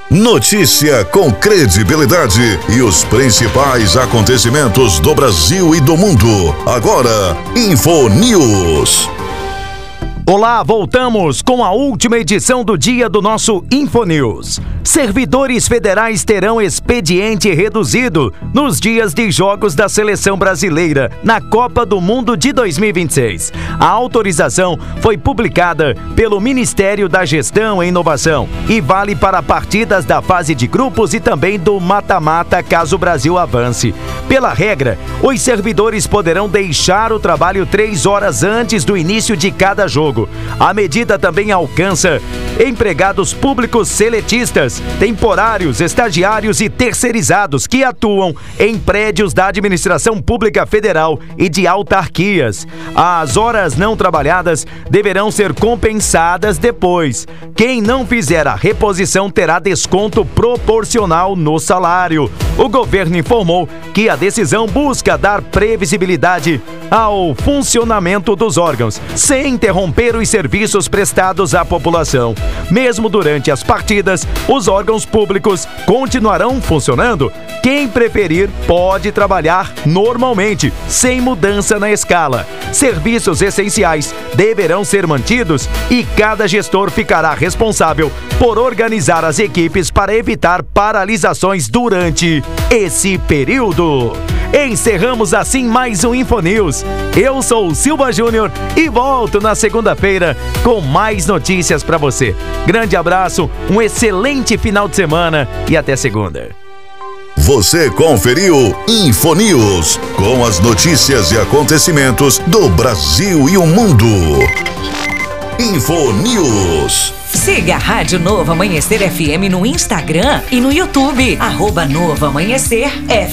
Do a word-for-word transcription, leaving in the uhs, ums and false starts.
Notícia com credibilidade e os principais acontecimentos do Brasil e do mundo. Agora, InfoNews. Olá, voltamos com a última edição do dia do nosso InfoNews. Servidores federais terão expediente reduzido nos dias de jogos da Seleção Brasileira na Copa do Mundo de dois mil e vinte e seis. A autorização foi publicada pelo Ministério da Gestão e Inovação e vale para partidas da fase de grupos e também do mata-mata caso o Brasil avance. Pela regra, os servidores poderão deixar o trabalho três horas antes do início de cada jogo. A medida também alcança empregados públicos seletistas, temporários, estagiários e terceirizados que atuam em prédios da administração pública federal e de autarquias. As horas não trabalhadas deverão ser compensadas depois. Quem não fizer a reposição terá desconto proporcional no salário. O governo informou que a decisão busca dar previsibilidade ao funcionamento dos órgãos, sem interromper os serviços prestados à população. Mesmo durante as partidas, os órgãos públicos continuarão funcionando. Quem preferir pode trabalhar normalmente, sem mudança na escala. Serviços essenciais deverão ser mantidos e cada gestor ficará responsável por organizar as equipes para evitar paralisações durante esse período. Encerramos assim mais um InfoNews. Eu sou o Silva Júnior e volto na segunda-feira com mais notícias para você. Grande abraço, um excelente final de semana e até segunda. Você conferiu InfoNews, com as notícias e acontecimentos do Brasil e o mundo. InfoNews. Siga a Rádio Novo Amanhecer F M no Instagram e no YouTube. Arroba Novo Amanhecer F M.